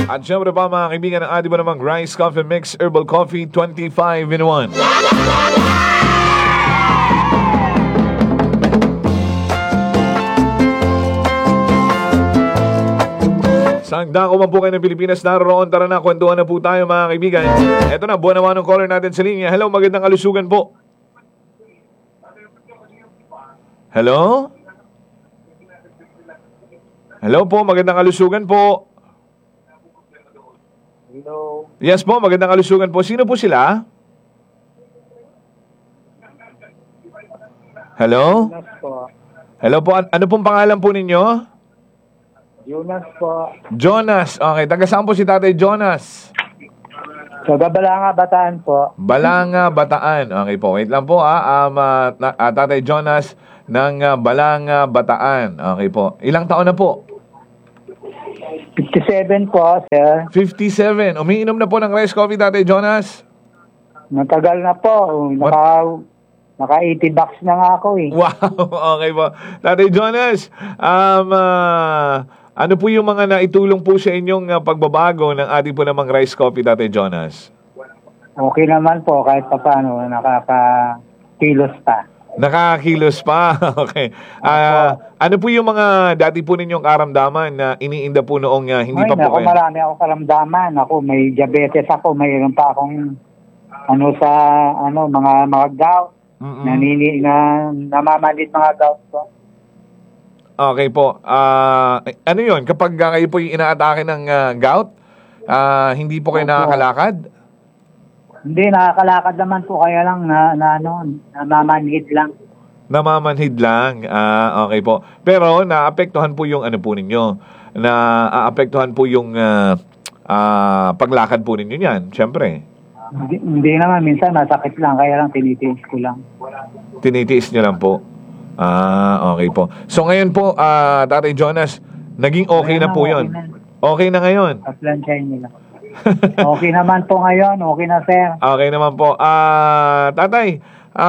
At syempre pa mga kaibigan ng ating ba namang Rice Coffee Mix Herbal Coffee 25 in 1. Saan dako man po kayo ng Pilipinas naroon, tara na, kwentuhan na po tayo mga kaibigan. Eto na, buwan naman ng caller natin sa linya. Hello, magandang kalusugan po. Hello? Hello po, magandang kalusugan po. Hello. Yes po, magandang kalusugan po. Sino po sila? Hello? Jonas po. Hello po, ano pong pangalan po ninyo? Jonas po. Jonas, okay. Taga saan po si Tatay Jonas? Sa Balanga, Bataan po. Balanga, Bataan. Okay po, wait lang po Tatay Jonas ng Balanga, Bataan. Okay po. Ilang taon na po? 57 po, sir. 57. Umiinom na po ng rice coffee, Tatay Jonas? Matagal na po. Naka 80 bucks na nga ako eh. Wow, okay po. Tatay Jonas, ano po yung mga naitulong po sa inyong pagbabago ng ating po namang rice coffee, Tatay Jonas? Okay naman po, kahit pa paano, nakaka-kilos pa. Nakakilos pa. Okay. Ano po yung mga dati po ninyong karamdaman na iniinda po noong hindi pa po kayo? Marami ako karamdaman. Ako, may diabetes ako. Mayroon pa akong mga gout. Namamalit mga gout ko. Okay po. Ano yun? Kapag kayo po yung inaatake ng gout, hindi po kayo nakakalakad? Hindi, nakakalakad naman po. Kaya lang namamanhid lang. Namamanhid lang. Okay po. Pero naapektuhan po yung ano po ninyo. Naapektuhan po yung paglakad po ninyo niyan. Siyempre. Hindi naman. Minsan masakit lang. Kaya lang tinitiis ko lang. Tinitiis nyo lang po. Okay po. So ngayon po, Tatay Jonas, naging okay na po yun. Okay na ngayon. Paplansyahin nila. Okay naman po ngayon. Okay na, sir. Okay naman po. Tatay,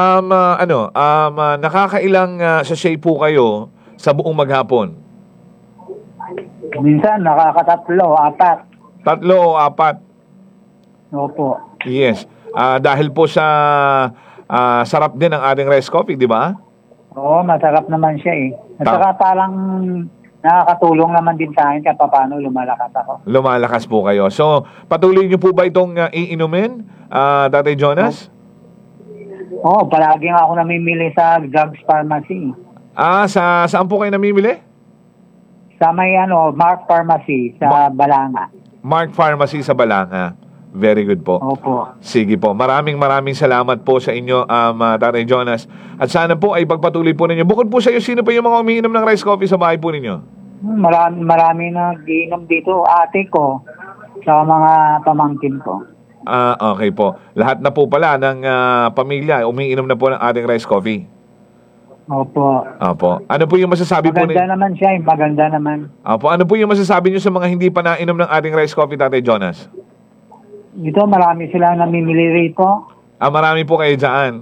nakakailang sachet po kayo sa buong maghapon? Minsan, nakakatatlo, 4. 3 o 4? Opo. Yes. Dahil po sa sarap din ng ating rice coffee, di ba? Oo, masarap naman siya eh. At saka parang nakakatulong naman din sa akin kahit paano lumalakas ako. Lumalakas po kayo. So, patuloy niyo po ba itong iinumin, Tatay Jonas? Oo, palagi nga ako namimili sa drugs pharmacy. Saan po kayo namimili? Sa may Mark Pharmacy sa Balanga. Mark Pharmacy sa Balanga. Very good po. Opo. Sige po. Maraming salamat po sa inyo, Tatay Jonas. At sana po ay pagpatuloy po ninyo. Bukod po sa iyo, sino pa yung mga umiinom ng rice coffee sa bahay po ninyo? Marami na giinom dito. Ate ko, sa mga pamangkin ko. Okay po. Lahat na po pala ng pamilya umiinom na po ng ating rice coffee. Opo. Opo. Ano po yung masasabi po Maganda naman siya. Maganda naman. Opo. Ano po yung masasabi niyo sa mga hindi pa nainom ng ating rice coffee, Tatay Jonas? Dito, marami silang namimili rito. Marami po kayo dyan.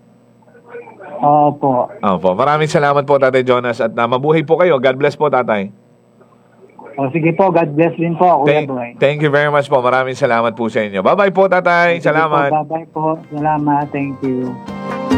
Opo. Opo. Maraming salamat po, Tatay Jonas. At mabuhay po kayo. God bless po, Tatay. O sige po, God bless din po, Kuya Boy. Thank you very much po. Maraming salamat po sa inyo. Bye-bye po, Tatay. Salamat. Bye-bye po. Salamat. Thank you.